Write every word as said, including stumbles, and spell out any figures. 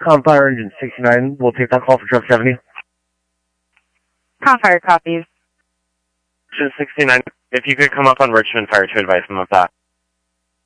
Com Fire Engine sixty-nine, we'll take that call for truck seventy. Com Fire copies. Engine sixty-nine, if you could come up on Richmond Fire to advise them of that.